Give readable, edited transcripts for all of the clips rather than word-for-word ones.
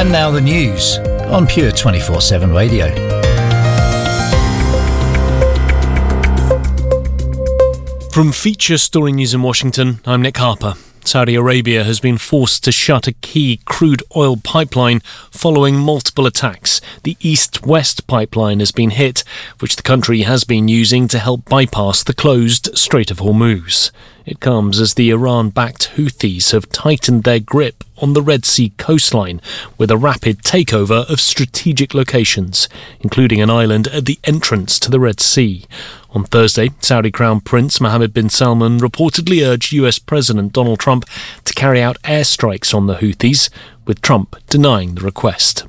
And now the news on Pure 24/7 Radio. From Feature Story News in Washington, I'm Nick Harper. Saudi Arabia has been forced to shut a key crude oil pipeline following multiple attacks. The East-West pipeline has been hit, which the country has been using to help bypass the closed Strait of Hormuz. It comes as the Iran-backed Houthis have tightened their grip on the Red Sea coastline with a rapid takeover of strategic locations, including an island at the entrance to the Red Sea. On Thursday, Saudi Crown Prince Mohammed bin Salman reportedly urged US President Donald Trump to carry out airstrikes on the Houthis, with Trump denying the request.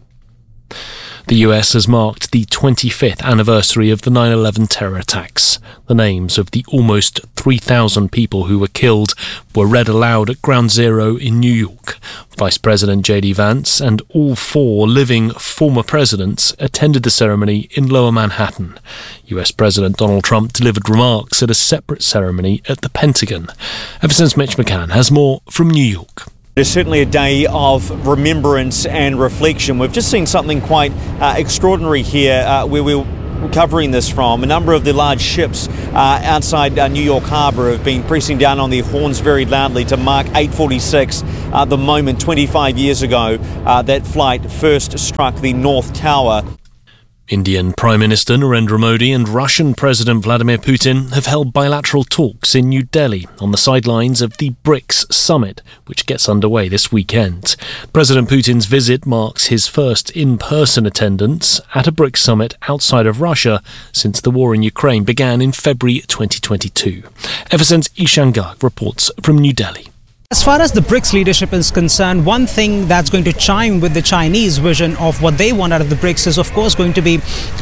The US has marked the 25th anniversary of the 9/11 terror attacks. The names of the almost 3,000 people who were killed were read aloud at Ground Zero in New York. Vice President J.D. Vance and all four living former presidents attended the ceremony in Lower Manhattan. US President Donald Trump delivered remarks at a separate ceremony at the Pentagon. Ever since Mitch McCann has more from New York. It's certainly a day of remembrance and reflection. We've just seen something quite extraordinary here where we're covering this from. A number of the large ships outside New York Harbour have been pressing down on their horns very loudly to mark 8:46, the moment 25 years ago that flight first struck the North Tower. Indian Prime Minister Narendra Modi and Russian President Vladimir Putin have held bilateral talks in New Delhi on the sidelines of the BRICS summit, which gets underway this weekend. President Putin's visit marks his first in-person attendance at a BRICS summit outside of Russia since the war in Ukraine began in February 2022. Ever since Ishan Garg reports from New Delhi. As far as the BRICS leadership is concerned, one thing that's going to chime with the Chinese vision of what they want out of the BRICS is, of course, going to be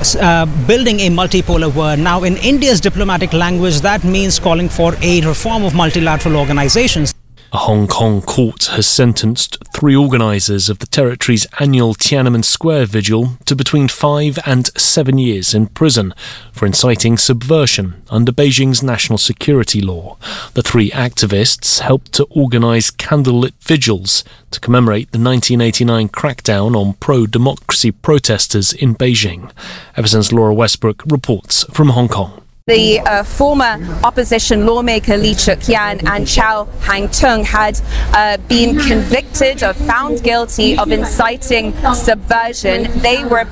building a multipolar world. Now, in India's diplomatic language, that means calling for a reform of multilateral organizations. A Hong Kong court has sentenced 3 organisers of the territory's annual Tiananmen Square vigil to between 5 and 7 years in prison for inciting subversion under Beijing's national security law. The 3 activists helped to organise candlelit vigils to commemorate the 1989 crackdown on pro-democracy protesters in Beijing. Ever since Laura Westbrook reports from Hong Kong. The former opposition lawmaker Lee Cheuk-yan and Chow Hang-tung had been convicted or found guilty of inciting subversion. They were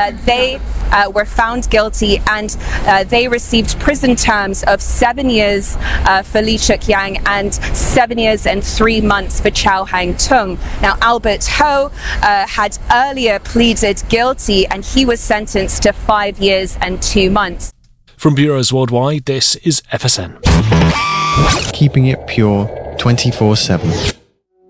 found guilty and they received prison terms of 7 years for Lee Cheuk-yang and 7 years and 3 months for Chow Hang-tung. Now, Albert Ho had earlier pleaded guilty and he was sentenced to 5 years and 2 months. From bureaus worldwide, this is FSN. Keeping it pure 24/7.